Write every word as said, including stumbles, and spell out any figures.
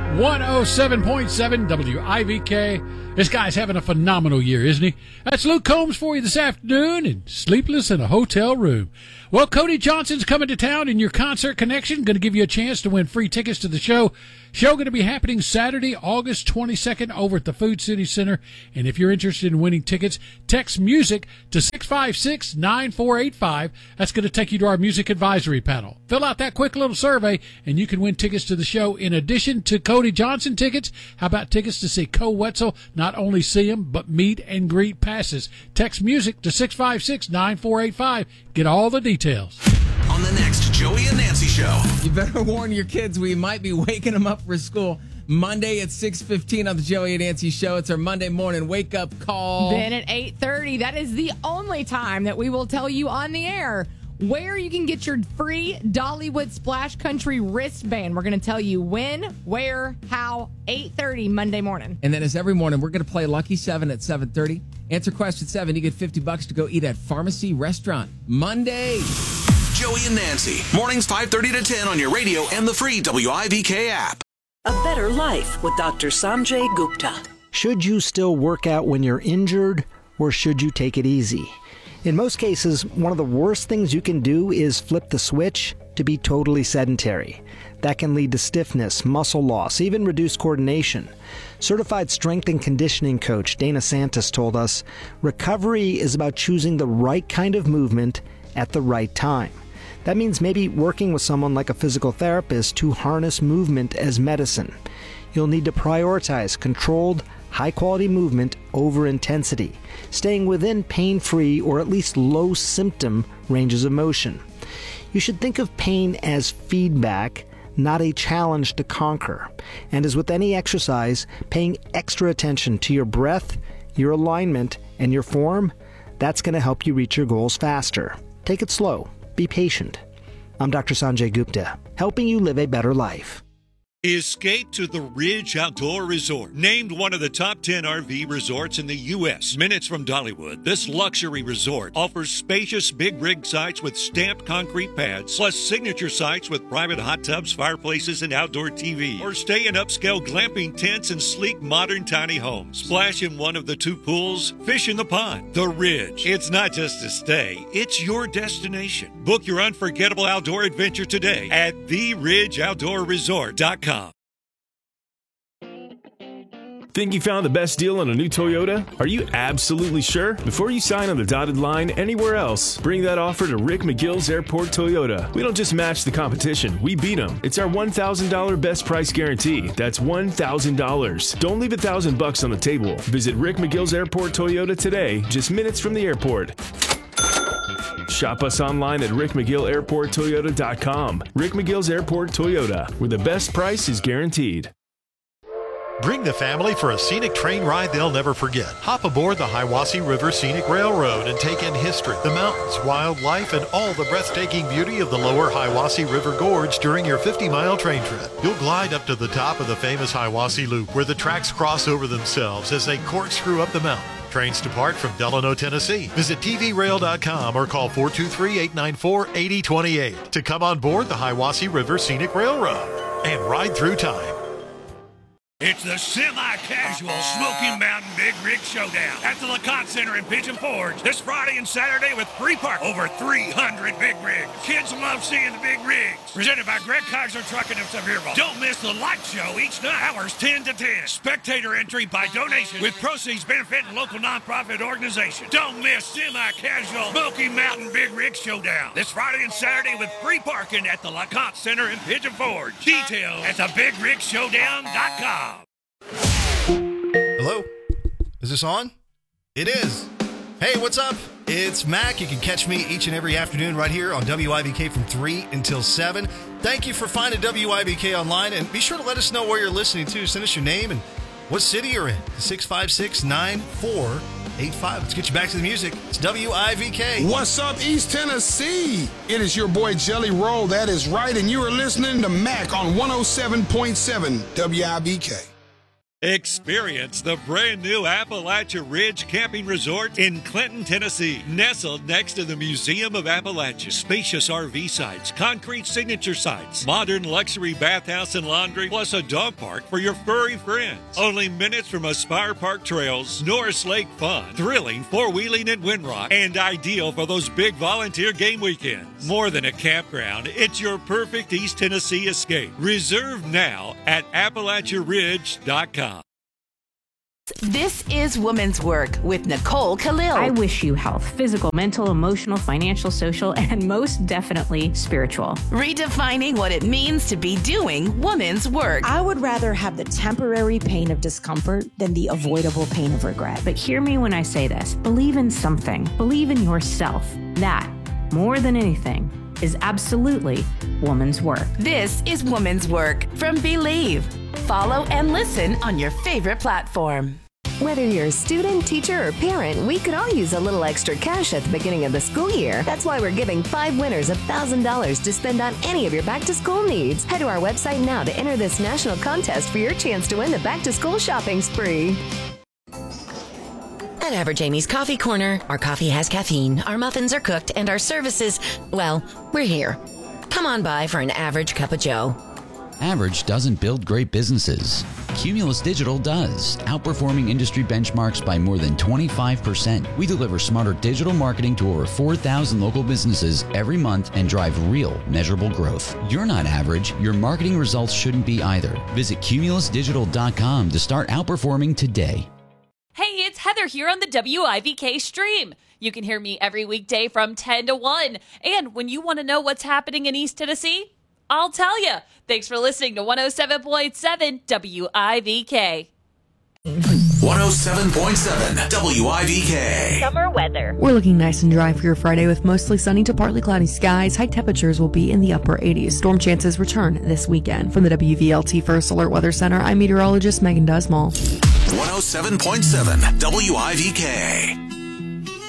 one oh seven point seven W I V K. This guy's having a phenomenal year, isn't he? That's Luke Combs for you this afternoon and Sleepless in a Hotel Room. Well, Cody Johnson's coming to town in your Concert Connection. Going to give you a chance to win free tickets to the show. Show going to be happening Saturday, August twenty-second over at the Food City Center. And if you're interested in winning tickets, text MUSIC to six five six, nine four eight five. That's going to take you to our music advisory panel. Fill out that quick little survey, and you can win tickets to the show. In addition to Cody Johnson tickets, how about tickets to see Co Wetzel? Not only see him, but meet and greet passes. Text MUSIC to six five six, nine four eight five. Get all the details. On the next Joey and Nancy Show. You better warn your kids, we might be waking them up for school Monday at six fifteen on the Joey and Nancy Show. It's our Monday morning wake-up call. Then at eight thirty, that is the only time that we will tell you on the air where you can get your free Dollywood Splash Country wristband. We're going to tell you when, where, how, eight thirty Monday morning. And then as every morning, we're going to play Lucky seven at seven thirty. Answer question seven, you get fifty bucks to go eat at Pharmacy Restaurant. Monday. Joey and Nancy. Mornings five thirty to ten on your radio and the free W I V K app. A Better Life with Doctor Sanjay Gupta. Should you still work out when you're injured, or should you take it easy? In most cases, one of the worst things you can do is flip the switch to be totally sedentary. That can lead to stiffness, muscle loss, even reduced coordination. Certified strength and conditioning coach Dana Santos told us, recovery is about choosing the right kind of movement at the right time. That means maybe working with someone like a physical therapist to harness movement as medicine. You'll need to prioritize controlled, high-quality movement over intensity, staying within pain-free or at least low-symptom ranges of motion. You should think of pain as feedback, not a challenge to conquer. And as with any exercise, paying extra attention to your breath, your alignment, and your form, that's going to help you reach your goals faster. Take it slow. Be patient. I'm Doctor Sanjay Gupta, helping you live a better life. Escape to the Ridge Outdoor Resort. Named one of the top ten R V resorts in the U S Minutes from Dollywood, this luxury resort offers spacious big rig sites with stamped concrete pads, plus signature sites with private hot tubs, fireplaces, and outdoor T V. Or stay in upscale glamping tents and sleek modern tiny homes. Splash in one of the two pools, fish in the pond. The Ridge. It's not just a stay, it's your destination. Book your unforgettable outdoor adventure today at the ridge outdoor resort dot com. Think you found the best deal on a new Toyota? Are you absolutely sure? Before you sign on the dotted line anywhere else, bring that offer to Rick McGill's Airport Toyota. We don't just match the competition, we beat them. It's our one thousand dollars best price guarantee. That's one thousand dollars. Don't leave a thousand bucks on the table. Visit Rick McGill's Airport Toyota today, just minutes from the airport. Shop us online at rick mcgill airport toyota dot com. Rick McGill's Airport Toyota, where the best price is guaranteed. Bring the family for a scenic train ride they'll never forget. Hop aboard the Hiwassee River Scenic Railroad and take in history, the mountains, wildlife, and all the breathtaking beauty of the lower Hiwassee River Gorge during your fifty-mile train trip. You'll glide up to the top of the famous Hiwassee Loop, where the tracks cross over themselves as they corkscrew up the mountain. Trains depart from Delano, Tennessee. Visit T V rail dot com or call four two three, eight nine four, eight zero two eight to come on board the Hiwassee River Scenic Railroad and ride through time. It's the semi-casual Smoky Mountain Big Rig Showdown at the LeConte Center in Pigeon Forge this Friday and Saturday with free park. Over three hundred big rigs. Kids love seeing the big rigs. Presented by Greg Kaiser Trucking of Sevierville. Don't miss the light show each night, hours ten to ten. Spectator entry by donation with proceeds benefiting local nonprofit organizations. Don't miss semi-casual Smoky Mountain Big Rig Showdown this Friday and Saturday with free parking at the LeConte Center in Pigeon Forge. Details at the big rig showdown dot com. Hello? Is this on? It is. Hey, what's up? It's Mac. You can catch me each and every afternoon right here on W I V K from three until seven. Thank you for finding W I V K online, and be sure to let us know where you're listening to. Send us your name and what city you're in. six five six, nine four eight five. Let's get you back to the music. It's W I V K. What's up, East Tennessee? It is your boy Jelly Roll. That is right, and you are listening to Mac on one oh seven point seven W I V K. Experience the brand new Appalachia Ridge Camping Resort in Clinton, Tennessee. Nestled next to the Museum of Appalachia. Spacious R V sites, concrete signature sites, modern luxury bathhouse and laundry, plus a dog park for your furry friends. Only minutes from Aspire Park Trails, Norris Lake Fun, thrilling four-wheeling at Windrock, and ideal for those big volunteer game weekends. More than a campground, it's your perfect East Tennessee escape. Reserve now at Appalachia Ridge dot com. This is Woman's Work with Nicole Khalil. I wish you health, physical, mental, emotional, financial, social, and most definitely spiritual. Redefining what it means to be doing woman's work. I would rather have the temporary pain of discomfort than the avoidable pain of regret. But hear me when I say this. Believe in something. Believe in yourself. That, more than anything, is absolutely woman's work. This is Woman's Work from Believe. Follow and listen on your favorite platform. Whether you're a student, teacher, or parent, we could all use a little extra cash at the beginning of the school year. That's why we're giving five winners one thousand dollars to spend on any of your back-to-school needs. Head to our website now to enter this national contest for your chance to win the back-to-school shopping spree. At Average Amy's Coffee Corner, our coffee has caffeine, our muffins are cooked, and our services, well, we're here. Come on by for an average cup of joe. Average doesn't build great businesses. Cumulus Digital does, outperforming industry benchmarks by more than twenty-five percent. We deliver smarter digital marketing to over four thousand local businesses every month and drive real, measurable growth. You're not average. Your marketing results shouldn't be either. Visit cumulus digital dot com to start outperforming today. Hey, it's Heather here on the W I V K stream. You can hear me every weekday from ten to one. And when you want to know what's happening in East Tennessee, I'll tell you. Thanks for listening to one oh seven point seven W I V K. one oh seven point seven W I V K. Summer weather. We're looking nice and dry for your Friday with mostly sunny to partly cloudy skies. High temperatures will be in the upper eighties. Storm chances return this weekend. From the W V L T First Alert Weather Center, I'm meteorologist Megan Desmall. one oh seven point seven W I V K.